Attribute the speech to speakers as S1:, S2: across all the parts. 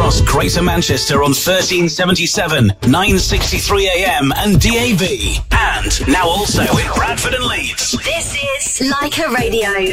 S1: across Greater Manchester on 1377, 963 AM and DAB. And now also in Bradford and Leeds.
S2: This is Leica Radio.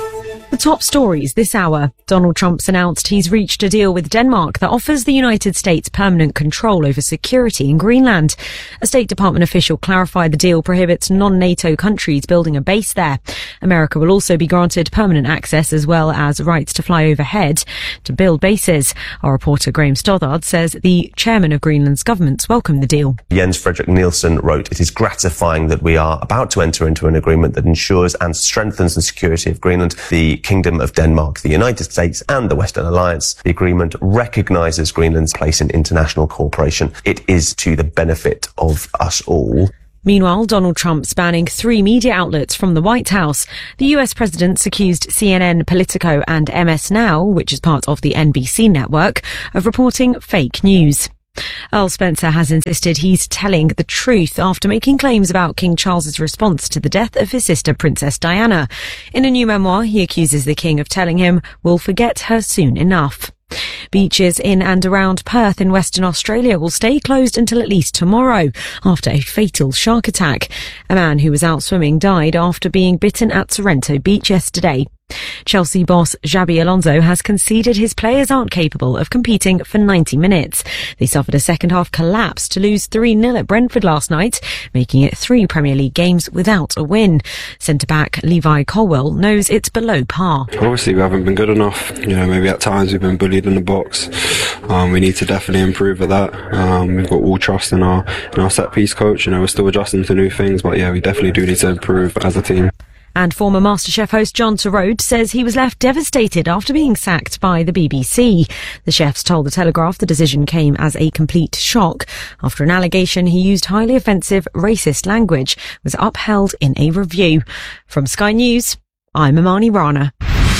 S3: The top stories this hour. Donald Trump's announced he's reached a deal with Denmark that offers the United States permanent control over security in Greenland. A State Department official clarified the deal prohibits non-NATO countries building a base there. America will also be granted permanent access as well as rights to fly overhead to build bases. Our reporter Graham Stothard says the chairman of Greenland's government's welcomed the deal.
S4: Jens Fredrik Nielsen wrote, "It is gratifying that we are about to enter into an agreement that ensures and strengthens the security of Greenland, the Kingdom of Denmark, the United States and the Western Alliance. The agreement recognises Greenland's place in international cooperation. It is to the benefit of us all."
S3: Meanwhile, Donald Trump's banning 3 media outlets from the White House. The US president's accused CNN, Politico and MS Now, which is part of the NBC network, of reporting fake news. Earl Spencer has insisted he's telling the truth after making claims about King Charles's response to the death of his sister Princess Diana. In a new memoir, he accuses the King of telling him we'll forget her soon enough. Beaches in and around Perth in Western Australia will stay closed until at least tomorrow after a fatal shark attack. A man who was out swimming died after being bitten at Sorrento Beach yesterday. Chelsea boss Xabi Alonso has conceded his players aren't capable of competing for 90 minutes. They suffered a second-half collapse to lose 3-0 at Brentford last night, making it 3 Premier League games without a win. Centre-back Levi Colwill knows it's below par.
S5: Obviously, we haven't been good enough. Maybe at times we've been bullied in the box. We need to definitely improve at that. We've got all trust in our set-piece coach. We're still adjusting to new things, but yeah, we definitely do need to improve as a team.
S3: And former MasterChef host John Torode says he was left devastated after being sacked by the BBC. The chefs told The Telegraph the decision came as a complete shock after an allegation he used highly offensive racist language was upheld in a review. From Sky News, I'm Imani Rana.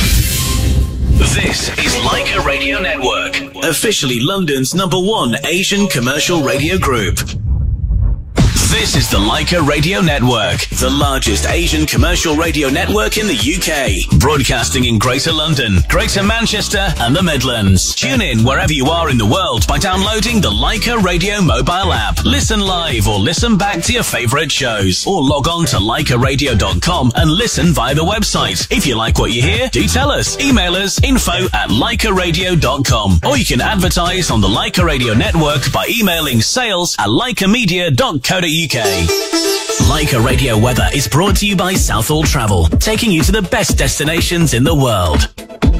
S1: This is Leica Radio Network, officially London's #1 Asian commercial radio group. This is the Leica Radio Network, the largest Asian commercial radio network in the UK, broadcasting in Greater London, Greater Manchester and the Midlands. Tune in wherever you are in the world by downloading the Leica Radio mobile app. Listen live or listen back to your favourite shows, or log on to leicaradio.com and listen via the website. If you like what you hear, do tell us. Email us info@leicaradio.com, or you can advertise on the Leica Radio Network by emailing sales@leicamedia.co.uk. Leica Radio Weather is brought to you by Southall Travel, taking you to the best destinations in the world.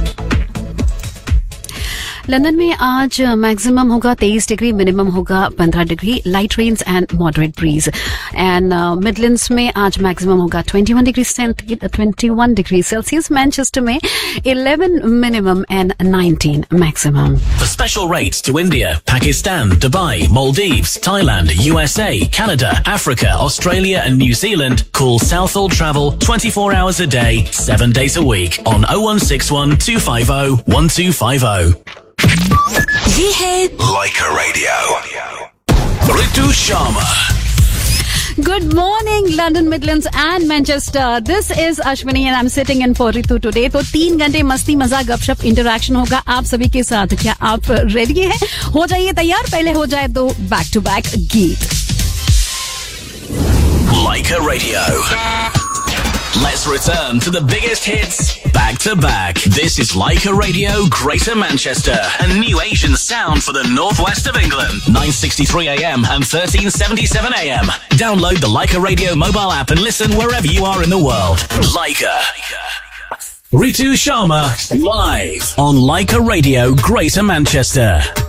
S6: London में आज maximum होगा 23 degree, minimum होगा 15 degree, light rains and moderate bridge. And Midlands में आज maximum होगा 21 degree Celsius. Manchester में 11 minimum and 19 maximum.
S1: For special rates to India, Pakistan, Dubai, Maldives, Thailand, USA, Canada, Africa, Australia and New Zealand, call Southall Travel 24 hours a day, 7 days a week on 0161 250 1250.
S2: ये है
S1: Leica Radio. Ritu Sharma.
S6: Good morning, London, Midlands and Manchester. This is Ashwini and I'm sitting in for Ritu today. तो 3 घंटे मस्ती मजाक गपशप interaction होगा आप सभी के साथ. क्या आप रेडी हैं? हो जाइए तैयार. पहले हो जाए दो बैक टू बैक गीत.
S1: Leica Radio. Let's return to the biggest hits back to back. This is Leica Radio Greater Manchester, a new Asian sound for the northwest of England. 963 AM and 1377 AM. Download the Leica Radio mobile app and listen wherever you are in the world. Leica. Ritu Sharma live on Leica Radio Greater Manchester.